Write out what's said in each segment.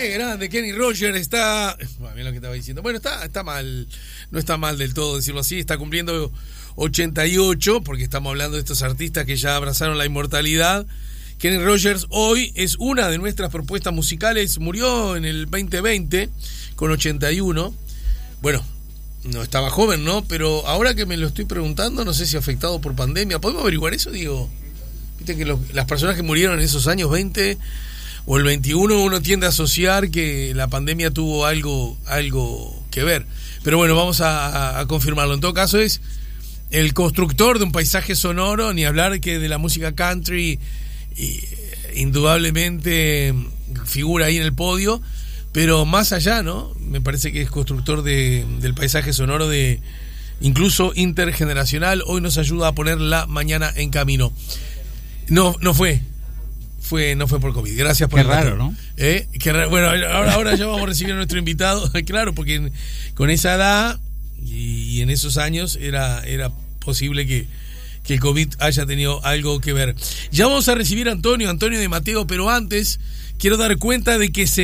Qué grande, Kenny Rogers está... Bien lo que estaba diciendo. Bueno, está mal, no está mal del todo decirlo así, está cumpliendo 88, porque estamos hablando de estos artistas que ya abrazaron la inmortalidad. Kenny Rogers hoy es una de nuestras propuestas musicales, murió en el 2020 con 81. Bueno, no estaba joven, ¿no? Pero ahora que me lo estoy preguntando, no sé si afectado por pandemia. ¿Podemos averiguar eso? Digo, viste que las personas que murieron en esos años 20 o el 21, uno tiende a asociar que la pandemia tuvo algo que ver. Pero bueno, vamos a confirmarlo. En todo caso, es el constructor de un paisaje sonoro, ni hablar que de la música country, indudablemente figura ahí en el podio. Pero más allá, ¿no? Me parece que es constructor del paisaje sonoro de incluso intergeneracional. Hoy nos ayuda a poner la mañana en camino. No fue por COVID. Gracias por Qué raro, ¿no? Qué raro. Bueno, ahora ya vamos a recibir a nuestro invitado. Claro, porque con esa edad y en esos años era posible que el COVID haya tenido algo que ver. Ya vamos a recibir a Antonio de Mateo, pero antes quiero dar cuenta de que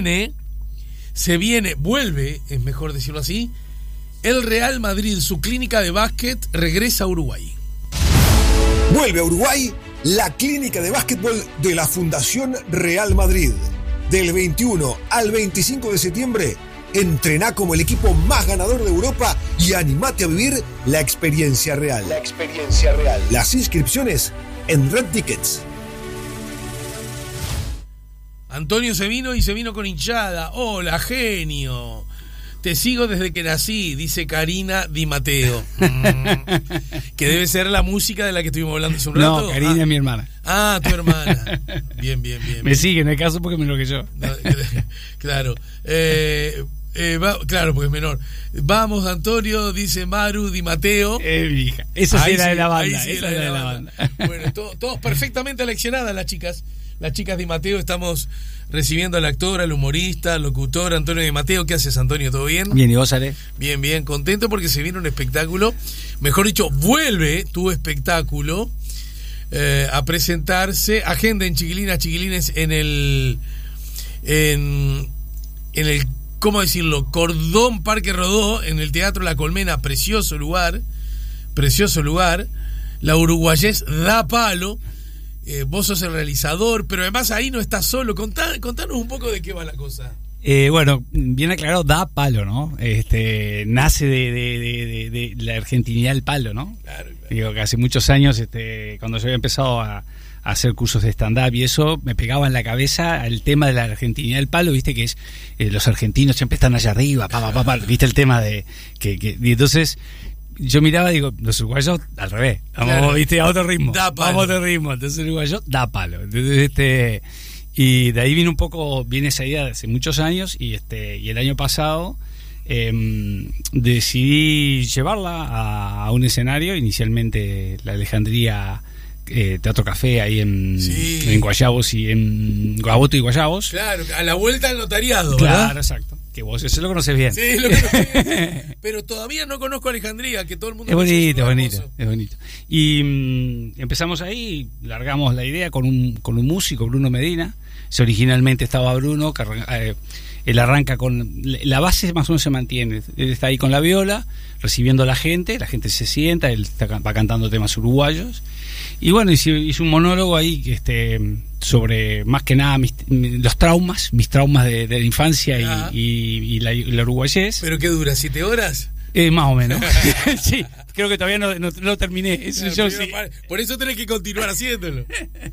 vuelve, es mejor decirlo así, el Real Madrid, su clínica de básquet regresa a Uruguay. Vuelve a Uruguay la clínica de básquetbol de la Fundación Real Madrid. Del 21 al 25 de septiembre, entrená como el equipo más ganador de Europa y animate a vivir la experiencia real. Las inscripciones en Red Tickets. Antonio se vino con hinchada. Hola, genio. Te sigo desde que nací, dice Karina Di Mateo. Que debe ser la música de la que estuvimos hablando hace un rato. No, Karina es mi hermana. Ah, tu hermana. Bien. Me sigue en el caso porque es menor que yo. Claro. Claro, porque es menor. Vamos, Antonio, dice Maru Di Mateo. Mi hija. Eso sí era de la banda. Esa era de la banda. Bueno, todos perfectamente aleccionadas las chicas. Las chicas Di Mateo. Estamos recibiendo al actor, al humorista, al locutor Antonio Di Mateo. ¿Qué haces, Antonio? ¿Todo bien? Bien, ¿y vos, Ale? Bien, contento porque se viene un espectáculo. Mejor dicho, vuelve tu espectáculo a presentarse. Agenden, chiquilines, en el ¿cómo decirlo? Cordón Parque Rodó, en el Teatro La Colmena. Precioso lugar. La uruguayés da palo. Vos sos el realizador, pero además ahí no estás solo. Contanos un poco de qué va la cosa. Bueno, bien aclarado, da palo, ¿no? Nace de la argentinidad del palo, ¿no? Claro. Digo que hace muchos años, cuando yo había empezado a hacer cursos de stand-up y eso, me pegaba en la cabeza el tema de la argentinidad del palo, viste que es los argentinos siempre están allá arriba, viste el tema de y entonces yo miraba y digo, los uruguayos al revés, vamos, claro, viste, a otro ritmo, vamos a otro ritmo, entonces el uruguayo da palo, entonces y de ahí viene esa idea de hace muchos años y el año pasado decidí llevarla a un escenario, inicialmente la Alejandría Teatro Café ahí en Guayabos y en Gaboto y Guayabos. Claro, a la vuelta del notariado, claro, ¿verdad? Exacto. Que vos eso lo conoces bien. Sí, lo conoces bien. Pero todavía no conozco Alejandría, que todo el mundo es bonito. Y empezamos ahí, largamos la idea con un músico, Bruno Medina. Originalmente estaba Bruno, que él arranca con la base, más o menos se mantiene. Él está ahí con la viola, recibiendo a la gente se sienta, él va cantando temas uruguayos. Y bueno, hice un monólogo ahí sobre, más que nada, mis traumas de la infancia y la uruguayés. ¿Pero qué dura, 7 horas? Más o menos. Sí, creo que todavía no lo terminé. Eso yo sí. Por eso tenés que continuar haciéndolo.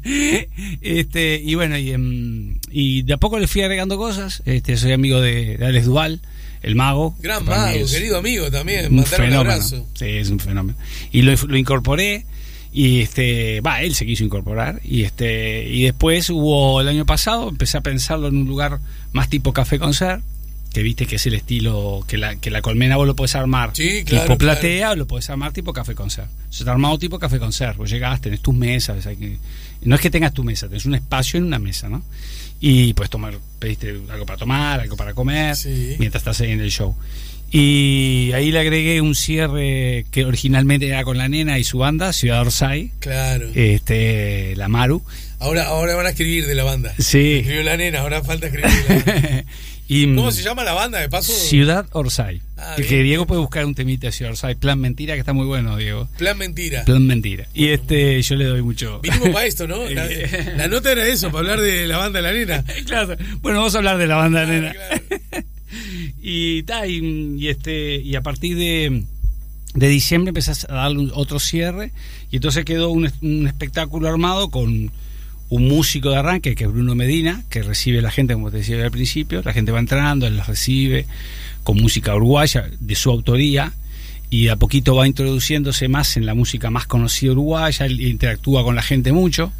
Y bueno, y de a poco le fui agregando cosas. Soy amigo de Alex Duval, el mago. Gran mago, querido amigo también. Mandar un abrazo. Sí, es un fenómeno. Y lo incorporé. Y él se quiso incorporar y después el año pasado empecé a pensarlo en un lugar más tipo café concert, que viste que es el estilo que la colmena vos lo podés armar, sí, claro, tipo platea, claro. O lo podés armar tipo café concert. Eso está armado tipo café concert. Vos llegás, tenés tus mesas, no es que tengas tu mesa, tenés un espacio en una mesa, ¿no? y pues pediste algo para tomar, algo para comer, mientras estás ahí en el show. Y ahí le agregué un cierre que originalmente era con la nena y su banda, Ciudad Orsay. Claro. La Maru. Ahora van a escribir de la banda. Sí. Escribió la nena, ahora falta escribir de la banda. ¿Cómo se llama la banda, de paso? Ciudad Orsay. Que Diego puede buscar un temita de Ciudad Orsay. Plan Mentira, que está muy bueno, Diego. Plan Mentira. Y yo le doy mucho. Vinimos para esto, ¿no? La nota era eso, para hablar de la banda de la nena. Claro. Bueno, vamos a hablar de la banda de la nena. Claro. Y a partir de diciembre empezás a darle otro cierre, y entonces quedó un espectáculo armado con un músico de arranque, que es Bruno Medina, que recibe a la gente, como te decía al principio. La gente va entrando, él los recibe con música uruguaya de su autoría, y a poquito va introduciéndose más en la música más conocida uruguaya. Él interactúa con la gente mucho,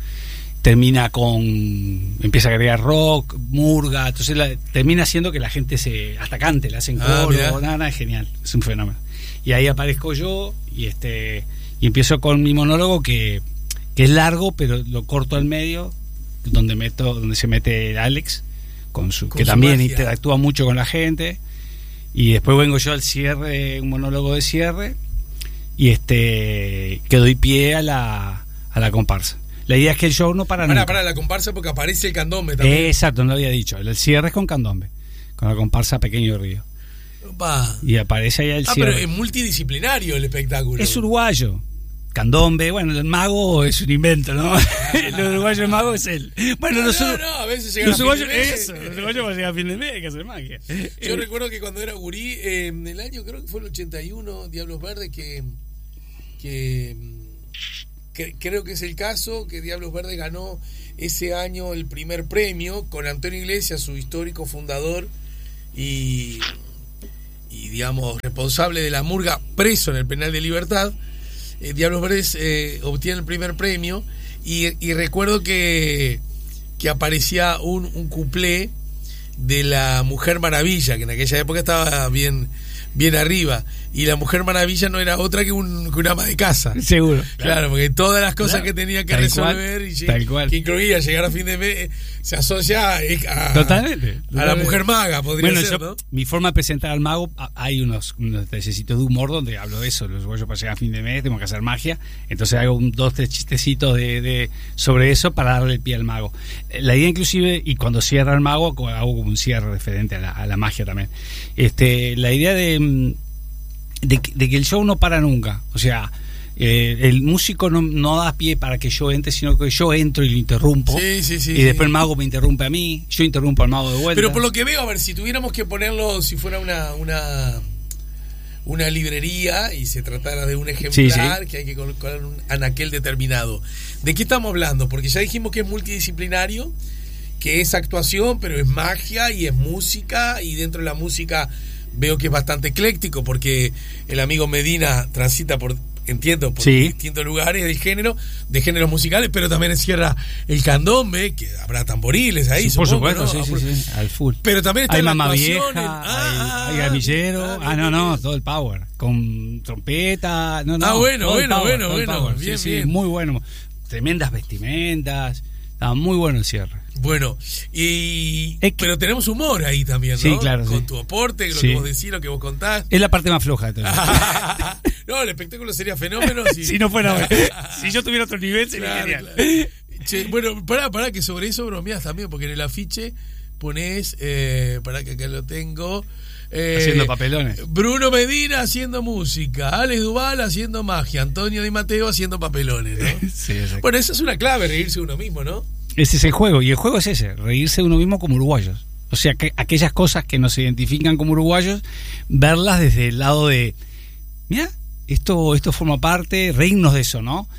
empieza a agregar rock, murga, entonces termina haciendo que la gente hasta cante, le hacen coro, nada, es genial, es un fenómeno. Y ahí aparezco yo y empiezo con mi monólogo que es largo, pero lo corto al medio, donde se mete Alex que también magia. Interactúa mucho con la gente, y después vengo yo al cierre, un monólogo de cierre, y que doy pie a la comparsa. La idea es que el show no para nunca. Para la comparsa, porque aparece el candombe también. Exacto, no lo había dicho. El cierre es con candombe, con la comparsa Pequeño Río. Opa. Y aparece allá el cierre. Pero es multidisciplinario el espectáculo. Es uruguayo. Candombe, bueno, el mago es un invento, ¿no? El uruguayo, el mago es él. Bueno, a veces llega los uruguayos, los uruguayos van a llegar a fin de mes, hay que hacer magia. Yo recuerdo que cuando era gurí, el año, creo que fue el 81, Diablos Verdes, que creo que es el caso, que Diablos Verdes ganó ese año el primer premio con Antonio Iglesias, su histórico fundador y digamos responsable de la murga, preso en el penal de Libertad. Diablos Verdes obtiene el primer premio, y recuerdo que aparecía un cuplé de la Mujer Maravilla, que en aquella época estaba bien arriba, y la Mujer Maravilla no era otra que una ama de casa. Seguro. Claro, porque todas las cosas que tenía que resolver que incluía llegar a fin de mes, se asocia totalmente a la mujer maga, podría ser, ¿no? Mi forma de presentar al mago, hay unos trayecitos de humor donde hablo de eso. Los uruguayos para llegar a fin de mes tengo que hacer magia, entonces hago 2-3 chistecitos sobre eso para darle el pie al mago. La idea, inclusive, y cuando cierra el mago hago como un cierre referente a la magia también. La idea de que el show no para nunca, o sea, el músico no da pie para que yo entre, sino que yo entro y lo interrumpo. Sí, y después el mago me interrumpe a mí, yo interrumpo al mago de vuelta. Pero por lo que veo, a ver, si tuviéramos que ponerlo, si fuera una librería y se tratara de un ejemplar que hay que colocar un anaquel determinado, ¿de qué estamos hablando? Porque ya dijimos que es multidisciplinario, que es actuación, pero es magia y es música, y dentro de la música veo que es bastante ecléctico, porque el amigo Medina transita por distintos lugares de géneros musicales, pero también encierra el candombe, que habrá tamboriles ahí, por supongo, supuesto, ¿no? Sí, al full. Pero también está hay la mamá actuación, vieja, hay gamillero, todo el power, con trompeta, bueno, bien. Muy bueno, tremendas vestimentas, estaba muy bueno el cierre. Bueno, pero tenemos humor ahí también, ¿no? Sí, claro. Con tu aporte, lo que vos decís, lo que vos contás. Es la parte más floja de todo. No, el espectáculo sería fenómeno si no fuera. Si yo tuviera otro nivel, sería genial. Claro. Che, bueno, pará, que sobre eso bromeás también, porque en el afiche ponés, pará que acá lo tengo. Haciendo papelones. Bruno Medina haciendo música, Alex Duval haciendo magia, Antonio Di Matteo haciendo papelones, ¿no? Sí, exacto. Bueno, esa es una clave, reírse uno mismo, ¿no? Ese es el juego, y el juego es ese, reírse de uno mismo como uruguayos. O sea, que aquellas cosas que nos identifican como uruguayos, verlas desde el lado de, mira, esto forma parte, reírnos de eso, ¿no?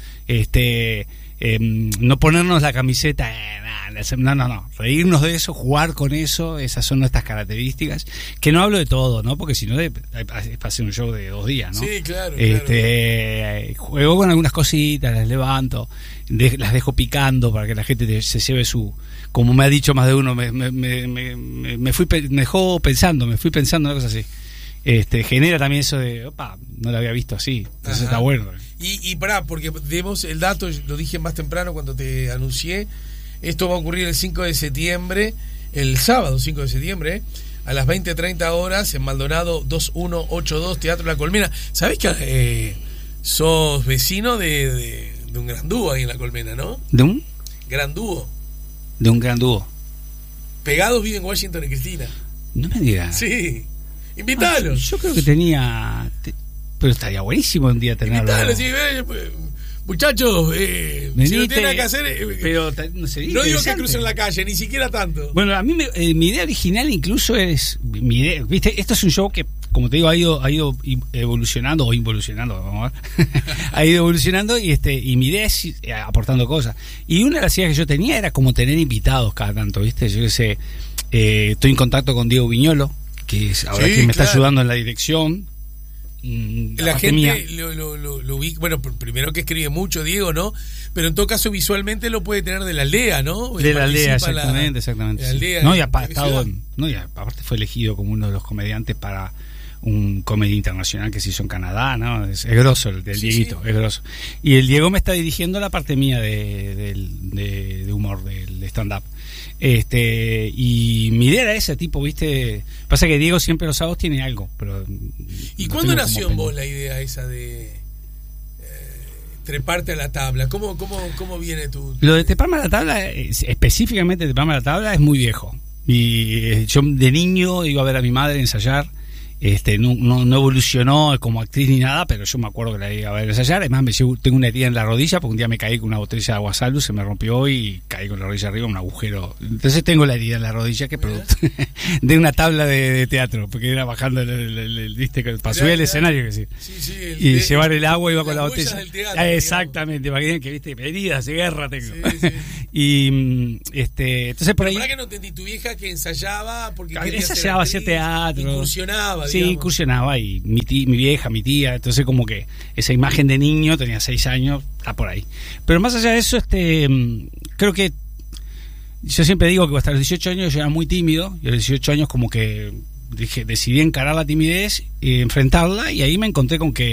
No ponernos la camiseta, no, reírnos de eso, jugar con eso, esas son nuestras características, que no hablo de todo, ¿no? Porque si no es para hacer un show de 2 días, ¿no? Sí, claro. Juego con algunas cositas, las levanto, las dejo picando para que la gente se lleve como me ha dicho más de uno, me fui pensando una cosa así. Genera también eso de, opa, no lo había visto así, entonces está bueno. Y pará, porque demos el dato, lo dije más temprano cuando te anuncié, Esto va a ocurrir el 5 de septiembre, el sábado 5 de septiembre, a las 20:30 horas en Maldonado 2182, Teatro La Colmena. ¿Sabés que sos vecino de un gran dúo ahí en La Colmena, no? ¿De un? Gran dúo. De un gran dúo. Pegados viven Washington y Cristina. No me digas. Sí. Invitalos. Yo creo que tenía... Pero estaría buenísimo un día tenerlo. Invitalos, sí, muchachos, si no tienen nada que hacer... pero no digo que crucen la calle, ni siquiera tanto. Bueno, a mí mi idea original incluso es... ¿viste? Esto es un show que, como te digo, ha ido evolucionando o involucionando, vamos a ver. Ha ido evolucionando y mi idea es aportando cosas. Y una de las ideas que yo tenía era como tener invitados cada tanto, ¿viste? Yo qué sé, estoy en contacto con Diego Viñolo, que es ahora quien me está ayudando en la dirección. La gente lo vi, bueno, primero que escribe mucho Diego, ¿no? Pero en todo caso visualmente lo puede tener de la aldea, ¿no? De la aldea, exactamente. De la aldea, no, y aparte fue elegido como uno de los comediantes para un comedy internacional que se hizo en Canadá, ¿no? Es grosso el Dieguito, es grosso. Y el Diego me está dirigiendo la parte mía de humor, del stand-up. Y mi idea era esa, tipo, ¿viste? Pasa que Diego siempre los sábados tiene algo, pero... ¿Y cuándo nació en vos la idea esa de treparte a la tabla? ¿Cómo viene tu...? Lo de treparme a la tabla, específicamente treparme a la tabla, es muy viejo. Y yo de niño iba a ver a mi madre ensayar. No evolucionó como actriz ni nada, pero yo me acuerdo que la iba a ver ensayar. Además, tengo una herida en la rodilla porque un día me caí con una botella de agua salud, se me rompió y caí con la rodilla arriba, un agujero. Entonces tengo la herida en la rodilla que producto de una tabla de teatro, porque era bajando viste, para subir al escenario, que sí. Y llevar el agua, iba con la botella. Teatro, exactamente, para que viste, heridas de guerra tengo. Sí. Y entonces por ahí. ¿Para qué no entendí? Tu vieja que ensayaba porque ensayaba, hacía teatro, incursionaba. Sí, incursionaba, y mi vieja, mi tía, entonces como que esa imagen de niño, tenía 6 años, está por ahí. Pero más allá de eso, creo que yo siempre digo que hasta los 18 años yo era muy tímido, y a los 18 años como que decidí encarar la timidez, enfrentarla, y ahí me encontré con que